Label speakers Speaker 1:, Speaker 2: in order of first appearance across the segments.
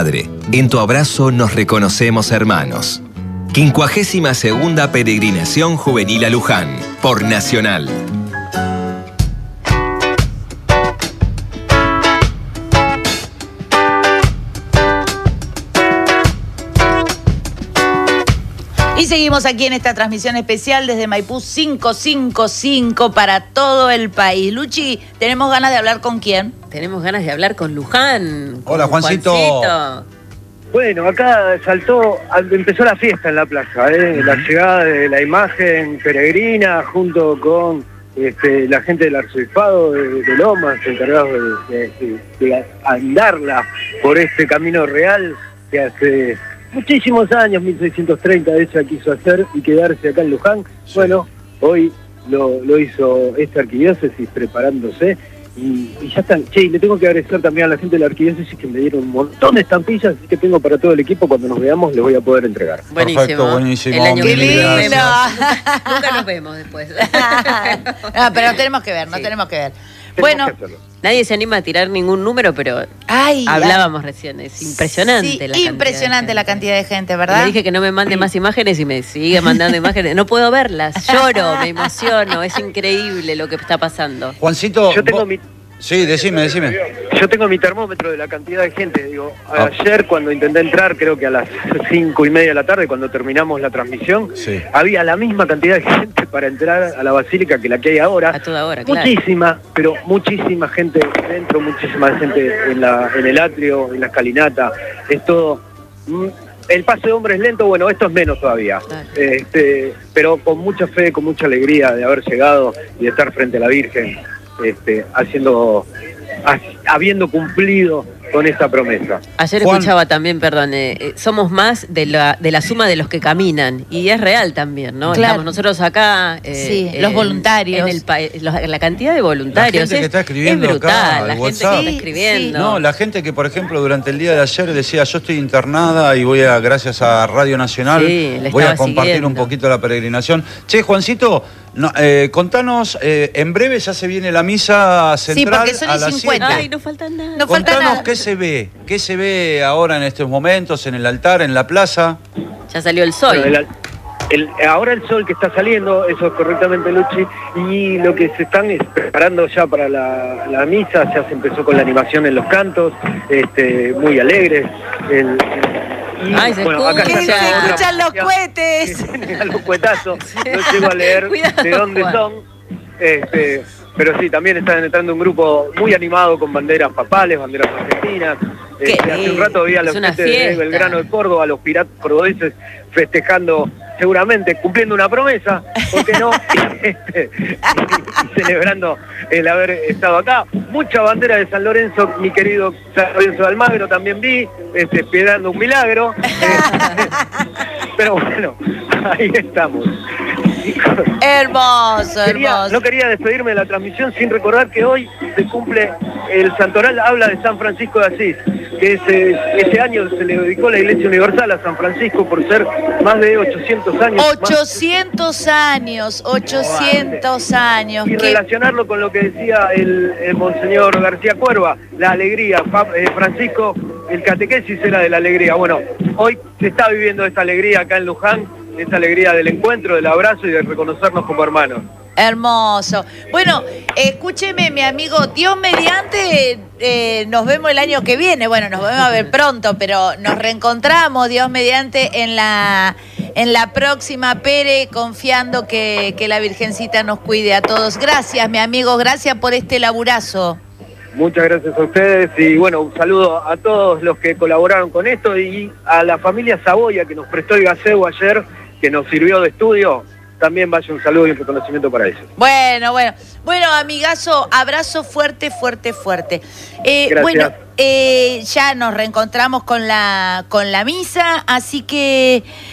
Speaker 1: Madre, en tu abrazo nos reconocemos hermanos. 52ª Peregrinación Juvenil a Luján, por Nacional.
Speaker 2: Y seguimos aquí en esta transmisión especial desde Maipú 555 para todo el país. Luchi, ¿tenemos ganas de hablar con quién?
Speaker 3: Tenemos ganas de hablar con Luján.
Speaker 4: Hola, Juancito.
Speaker 5: Bueno, acá empezó la fiesta en la plaza, la llegada de la imagen peregrina junto con la gente del arzobispado de Lomas, encargados de andarla por este camino real que hace muchísimos años, 1630, ella quiso hacer y quedarse acá en Luján. Sí. Bueno, hoy lo hizo esta arquidiócesis preparándose y ya están. Che, le tengo que agradecer también a la gente de la arquidiócesis que me dieron un montón de estampillas, así que tengo para todo el equipo, cuando nos veamos les voy a poder entregar.
Speaker 3: Buenísimo.
Speaker 4: Perfecto, buenísimo.
Speaker 3: El año que viene nos
Speaker 2: lindo.
Speaker 3: vemos. Nunca nos vemos después.
Speaker 2: No, pero no tenemos que ver, no tenemos que ver. Bueno,
Speaker 3: nadie se anima a tirar ningún número, pero hablábamos recién. Es impresionante
Speaker 2: sí,
Speaker 3: la cantidad.
Speaker 2: Impresionante la cantidad de gente, ¿verdad?
Speaker 3: Le dije que no me mande más imágenes y me sigue mandando imágenes. No puedo verlas, lloro, me emociono. Es increíble lo que está pasando.
Speaker 4: Juancito,
Speaker 5: yo tengo
Speaker 4: Sí, decime.
Speaker 5: Yo tengo mi termómetro de la cantidad de gente. Digo, ayer cuando intenté entrar, creo que a las 5:30 de la tarde, cuando terminamos la transmisión, sí, había la misma cantidad de gente para entrar a la basílica que la que hay ahora.
Speaker 3: A toda hora, claro.
Speaker 5: Muchísima, pero muchísima gente dentro, muchísima gente en el atrio, en la escalinata. Es todo. El paso de hombres es lento, bueno, esto es menos todavía. Pero con mucha fe, con mucha alegría de haber llegado y de estar frente a la Virgen. Habiendo cumplido con esta promesa.
Speaker 3: Ayer escuchaba también, perdón, somos más de la suma de los que caminan, y es real también, ¿no?
Speaker 2: Claro.
Speaker 3: Estamos nosotros acá,
Speaker 2: sí, los voluntarios,
Speaker 3: la cantidad de voluntarios,
Speaker 4: la gente que está escribiendo
Speaker 3: es brutal,
Speaker 4: acá,
Speaker 3: la gente que está escribiendo.
Speaker 4: No, la gente que, por ejemplo, durante el día de ayer decía, yo estoy internada y gracias a Radio Nacional, voy a compartir un poquito la peregrinación. Che, Juancito, contanos, en breve ya se viene la misa central,
Speaker 2: sí,
Speaker 4: a las 7.
Speaker 3: Ay, no falta nada.
Speaker 2: No falta
Speaker 4: contanos
Speaker 2: nada.
Speaker 4: qué se ve ahora en estos momentos, en el altar, en la plaza.
Speaker 3: Ya salió el sol.
Speaker 5: Bueno, ahora el sol que está saliendo, eso es correctamente, Luchi, y lo que se están preparando ya para la misa, ya se empezó con la animación en los cantos, muy alegres.
Speaker 3: Ay, se
Speaker 2: escuchan los cohetes.
Speaker 5: A los cuetazos, no llego a leer de dónde son. Pero sí, también están entrando un grupo muy animado con banderas papales, banderas argentinas. Hace un rato había la gente de Belgrano de Córdoba, los piratas cordobeses festejando, seguramente cumpliendo una promesa, ¿por qué no? Y celebrando el haber estado acá. Mucha bandera de San Lorenzo, mi querido San Lorenzo de Almagro también vi, esperando un milagro. Pero bueno, ahí estamos.
Speaker 2: Hermoso.
Speaker 5: No quería despedirme de la transmisión sin recordar que hoy se cumple el santoral, habla de San Francisco de Asís, que ese año se le dedicó la Iglesia Universal a San Francisco por ser más de 800 años.
Speaker 2: 800 años.
Speaker 5: Y relacionarlo con lo que decía el Monseñor García Cuerva, la alegría. Francisco, el catequesis era de la alegría. Bueno, hoy se está viviendo esta alegría acá en Luján, esa alegría del encuentro, del abrazo y de reconocernos como hermanos.
Speaker 2: Hermoso. Bueno, escúcheme, mi amigo, Dios mediante, nos vemos el año que viene. Bueno, nos vamos a ver pronto, pero nos reencontramos, Dios mediante, en la próxima Pere, confiando que la Virgencita nos cuide a todos. Gracias, mi amigo, gracias por este laburazo.
Speaker 5: Muchas gracias a ustedes y bueno, un saludo a todos los que colaboraron con esto y a la familia Saboya que nos prestó el gaseo ayer, que nos sirvió de estudio. También vaya un saludo y un reconocimiento para ellos.
Speaker 2: Bueno, amigazo, abrazo fuerte. Bueno, ya nos reencontramos con la misa, así que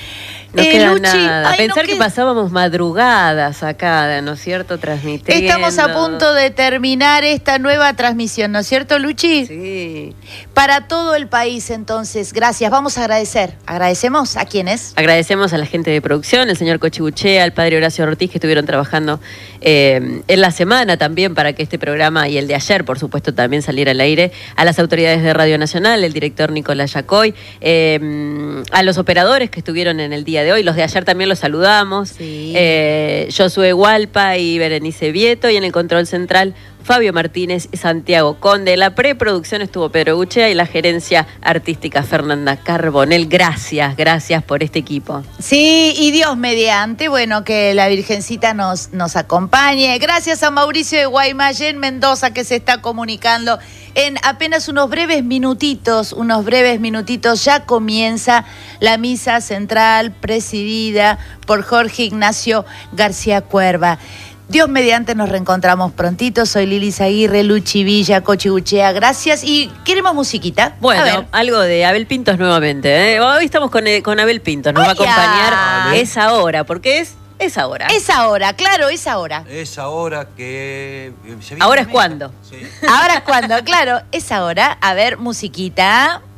Speaker 3: No queda nada. Pensar que pasábamos madrugadas acá, ¿no es cierto? Transmitiendo.
Speaker 2: Estamos a punto de terminar esta nueva transmisión, ¿no es cierto, Luchi?
Speaker 3: Sí.
Speaker 2: Para todo el país, entonces, gracias. Vamos a agradecer. ¿Agradecemos a quiénes?
Speaker 3: Agradecemos a la gente de producción, el señor Cochibuchea, al padre Horacio Ortiz, que estuvieron trabajando en la semana también para que este programa y el de ayer, por supuesto, también saliera al aire. A las autoridades de Radio Nacional, el director Nicolás Yacoy, a los operadores que estuvieron en el día de hoy. Los de ayer también los saludamos.
Speaker 2: Sí.
Speaker 3: Josué Hualpa y Berenice Vieto, y en el control central Fabio Martínez y Santiago Conde. La preproducción estuvo Pedro Guchea y la gerencia artística Fernanda Carbonell. Gracias por este equipo.
Speaker 2: Sí, y Dios mediante, bueno, que la Virgencita nos acompañe. Gracias a Mauricio de Guaymallén, Mendoza, que se está comunicando. En apenas unos breves minutitos, ya comienza la misa central presidida por Jorge Ignacio García Cuerva. Dios mediante nos reencontramos prontito. Soy Lili Aguirre, Luchi Villa, Cochibuchea. Gracias. Y queremos musiquita.
Speaker 3: Bueno, algo de Abel Pintos nuevamente. Hoy estamos con Abel Pintos. Nos va a acompañar esa hora, porque es ahora.
Speaker 2: Es ahora, claro, es ahora.
Speaker 4: Es ahora que...
Speaker 3: ¿Ahora es cuándo?
Speaker 4: Sí.
Speaker 2: Ahora es cuándo, claro, es ahora. A ver, musiquita.